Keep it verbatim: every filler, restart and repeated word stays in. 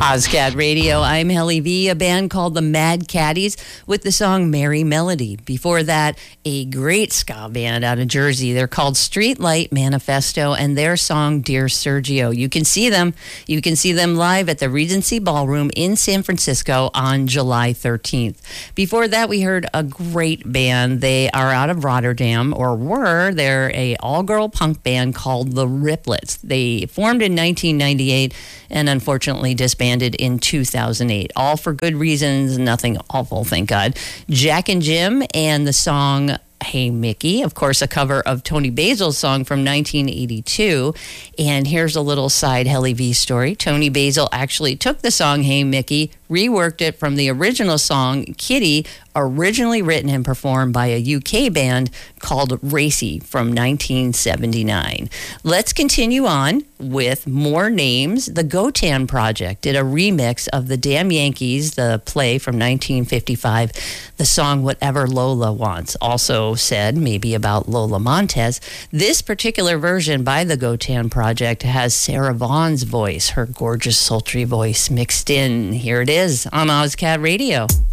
Ozcat Radio, I'm Helly V, a band called the Mad Caddies with the song Merry Melody. Before that, a great ska band out of Jersey. They're called Streetlight Manifesto and their song Dear Sergio. You can see them. You can see them live at the Regency Ballroom in San Francisco on July thirteenth. Before that, we heard a great band. They are out of Rotterdam, or were. They're a all-girl punk band called the Riplets. They formed in nineteen ninety-eight and unfortunately disbanded in two thousand eight. All for good reasons, nothing awful, thank God. Jack and Jim and the song Hey Mickey, of course, a cover of Tony Basil's song from nineteen eighty-two. And here's a little side Helly V story. Tony Basil actually took the song Hey Mickey, reworked it from the original song Kitty, originally written and performed by a U K band called Racy from nineteen seventy-nine. Let's continue on with more names. The Gotan Project did a remix of the Damn Yankees, the play from nineteen fifty-five, the song Whatever Lola Wants, also said maybe about Lola Montez. This particular version by the Gotan Project has Sarah Vaughan's voice, her gorgeous sultry voice mixed in. Here it is on Ozcat Radio.